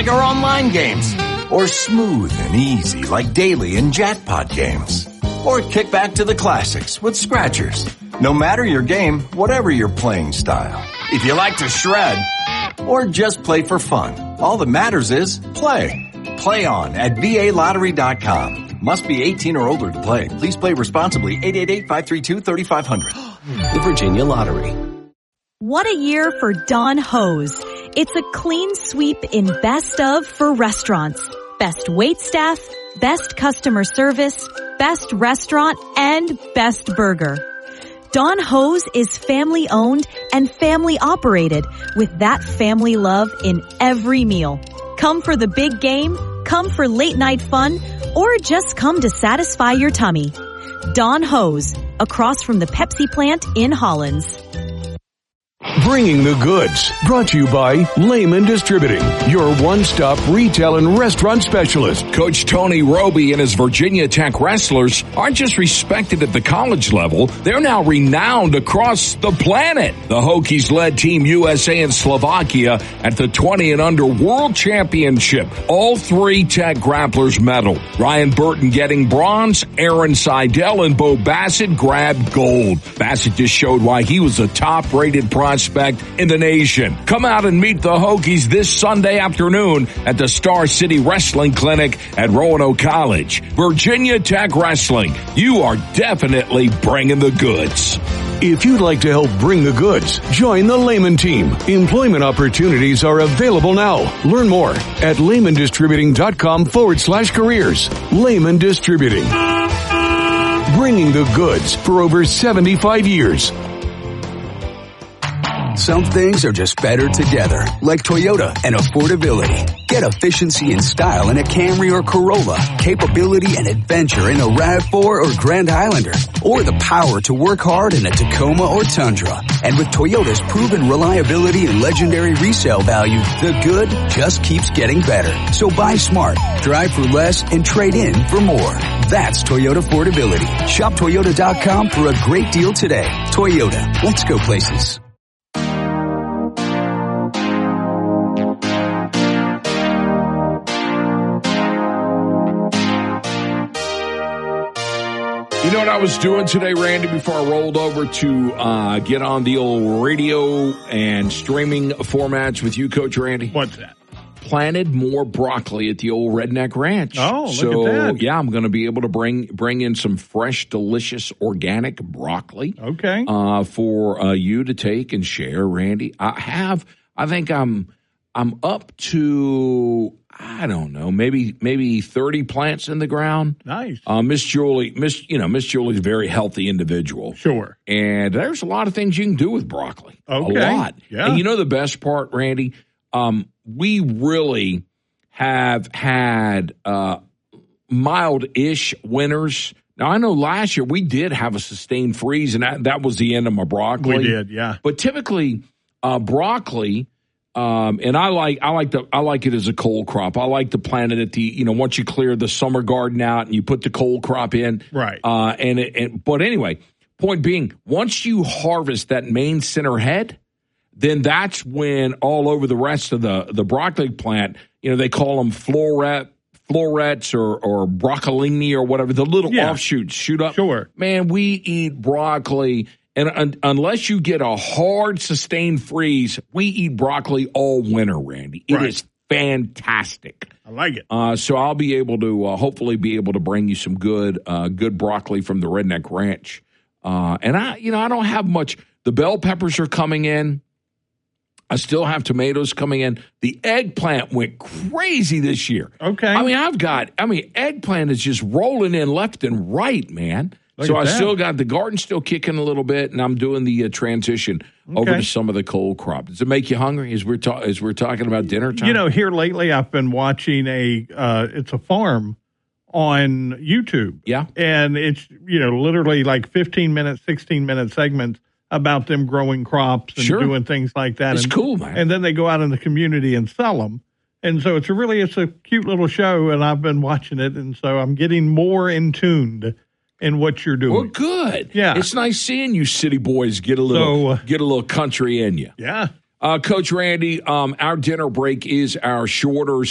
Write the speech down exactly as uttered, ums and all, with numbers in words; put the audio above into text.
like our online games. Or smooth and easy like daily and jackpot games. Or kick back to the classics with Scratchers. No matter your game, whatever your playing style. If you like to shred, or just play for fun, all that matters is play. Play on at V A lottery dot com. Must be eighteen or older to play. Please play responsibly. eight eight eight, five three two, three five zero zero. The Virginia Lottery. What a year for Don Hose. It's a clean sweep in Best of for restaurants. Best waitstaff, best customer service, best restaurant, and best burger. Don Hose is family owned and family operated with that family love in every meal. Come for the big game, come for late night fun, or just come to satisfy your tummy. Don Hose, across from the Pepsi plant in Hollins. Bringing the goods. Brought to you by Lehman Distributing, your one-stop retail and restaurant specialist. Coach Tony Roby and his Virginia Tech wrestlers aren't just respected at the college level, they're now renowned across the planet. The Hokies led Team U S A and Slovakia at the twenty and under World Championship. All three Tech grapplers medaled. Ryan Burton getting bronze, Aaron Seidel and Bo Bassett grabbed gold. Bassett just showed why he was a top-rated prospect in the nation. Come out and meet the Hokies this Sunday afternoon at the Star City Wrestling Clinic at Roanoke College. Virginia Tech Wrestling, you are definitely bringing the goods. If you'd like to help bring the goods, join the Lehman team. Employment opportunities are available now. Learn more at lehman distributing dot com forward slash careers. Lehman Distributing. Bringing the goods for over seventy-five years. Some things are just better together, like Toyota and affordability. Get efficiency and style in a Camry or Corolla, capability and adventure in a RAV four or Grand Highlander, or the power to work hard in a Tacoma or Tundra. And with Toyota's proven reliability and legendary resale value, the good just keeps getting better. So buy smart, drive for less, and trade in for more. That's Toyota affordability. Shop Toyota dot com for a great deal today. Toyota, let's go places. You know what I was doing today, Randy, before I rolled over to uh, get on the old radio and streaming formats with you, Coach Randy? What's that? Planted more broccoli at the old Redneck Ranch. Oh, look so, at that. yeah, I'm going to be able to bring bring in some fresh, delicious, organic broccoli. Okay. Uh, for uh, you to take and share, Randy. I have, I think I'm I'm up to, I don't know, maybe maybe thirty plants in the ground. Nice. Uh, Miss Julie, Miss, you know, Miss Julie's a very healthy individual. Sure. And there's a lot of things you can do with broccoli. Okay. A lot. Yeah. And you know the best part, Randy? Um, we really have had uh, mild-ish winters. Now, I know last year we did have a sustained freeze, and that, that was the end of my broccoli. We did, yeah. But typically, uh, broccoli... Um, and I like I like the I like it as a cold crop. I like to plant it at the you know once you clear the summer garden out and you put the cold crop in. Right. Uh, and it, and but anyway, point being, once you harvest that main center head, then that's when all over the rest of the the broccoli plant, you know, they call them floret florets or or broccolini or whatever, the little Yeah. offshoots shoot up. Sure. Man, we eat broccoli. And un- unless you get a hard, sustained freeze, we eat broccoli all winter, Randy. It Right. is fantastic. I like it. Uh, so I'll be able to uh, hopefully be able to bring you some good, uh, good broccoli from the Redneck Ranch. Uh, and I, you know, I don't have much. The bell peppers are coming in. I still have tomatoes coming in. The eggplant went crazy this year. Okay. I mean, I've got. I mean, eggplant is just rolling in left and right, man. Look so at I that. still got the garden still kicking a little bit, and I'm doing the uh, transition over Okay. to some of the cold crop. Does it make you hungry as we're ta- as we're talking about dinner time? You know, here lately I've been watching a, uh, it's a farm on YouTube. Yeah. And it's, you know, literally like fifteen minute, sixteen minute segments about them growing crops and Sure. doing things like that. It's and, cool, man. And then they go out in the community and sell them. And so it's a really, it's a cute little show, and I've been watching it. And so I'm getting more in tuned in what you're doing. Well, good. Yeah. It's nice seeing you city boys get a little So, uh, get a little country in you. Yeah. Uh, Coach Randy, um, our dinner break is our shorter